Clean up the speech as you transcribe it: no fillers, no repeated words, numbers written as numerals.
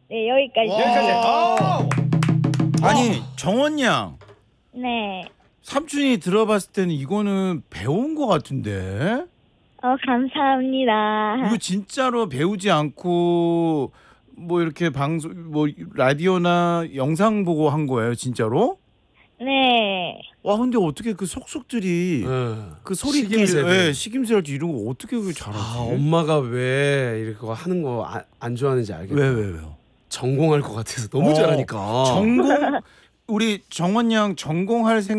네, 여기까지. 아니 정원 양 네. 삼촌이 들어봤을 때는 이거는 배운 거 같은데 감사합니다. 이거 진짜로 배우지 않고 뭐 이렇게 방송 뭐 라디오나 영상 보고 한 거예요 진짜로? 네. 와 근데 어떻게 그 속속들이 그 소리끼리 식임새들. 식임새를 이런 거 어떻게 그렇게 잘하지? 엄마가 왜 이렇게 하는 거 안 좋아하는지 알겠다. 왜요? 전공할 것 같아서 너무 잘하니까. 전공 우리 정원 양 전공할 생